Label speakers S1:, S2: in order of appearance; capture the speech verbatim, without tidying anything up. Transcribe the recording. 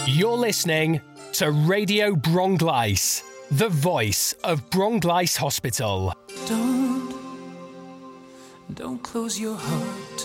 S1: You're listening to Radio Bronglice, the voice of Bronglice Hospital.
S2: Don't, don't close your heart.